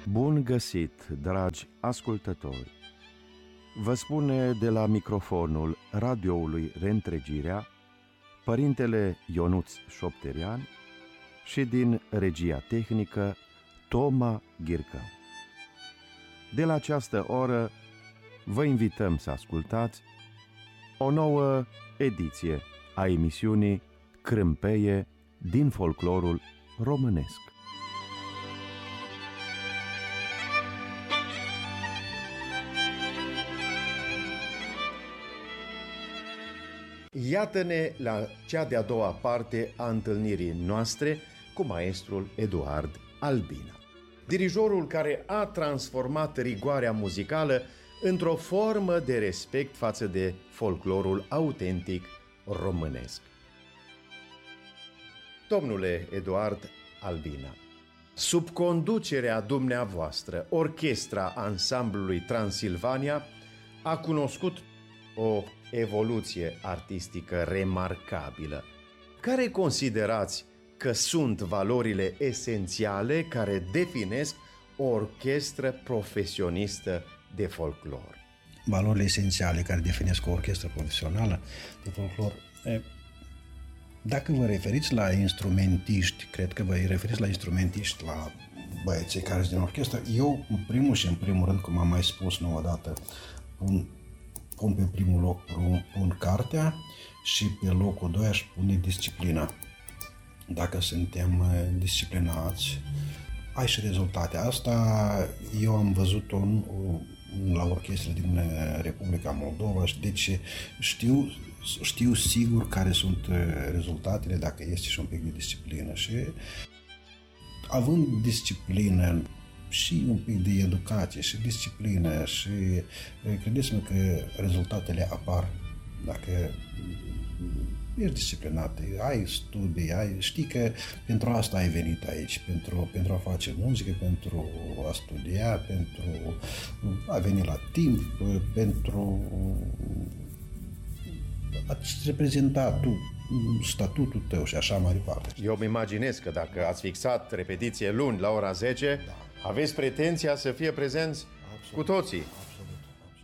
Bun găsit, dragi ascultători! Vă spune de la microfonul radioului Reîntregirea Părintele Ionuț Șopterian și din regia tehnică Toma Ghircă. De la această oră vă invităm să ascultați o nouă ediție a emisiunii Crâmpeie din folclorul românesc. Iată-ne la cea de-a doua parte a întâlnirii noastre cu maestrul Eduard Albina, dirijorul care a transformat rigoarea muzicală într-o formă de respect față de folclorul autentic românesc. Domnule Eduard Albina, sub conducerea dumneavoastră, orchestra ansamblului Transilvania a cunoscut o evoluție artistică remarcabilă. Care considerați că sunt valorile esențiale care definesc o orchestră profesionistă de folclor? Valorile esențiale care definesc o orchestră profesională de folclor. Dacă vă referiți la instrumentiști, cred că vă referiți la instrumentiști, la băieții care sunt din orchestră, eu, în primul rând, cum am mai spus nouă dată, pun pe primul loc pun cartea și pe locul 2 aș pune disciplina. Dacă suntem disciplinați, ai și rezultate. Asta eu am văzut-o la orchestră din Republica Moldova, deci știu sigur care sunt rezultatele dacă este și un pic de disciplină. Și având disciplină și un pic de educație și disciplină și credeți-mă că rezultatele apar dacă ești disciplinat, ai studii, știi că pentru asta ai venit aici, pentru a face muzică, pentru a studia, pentru a veni la timp, pentru a-ți reprezenta tu statutul tău și așa mai departe. Eu îmi imaginez că dacă ați fixat repetiție luni la ora 10, da, aveți pretenția să fie prezenți absolut, cu toții. Absolut.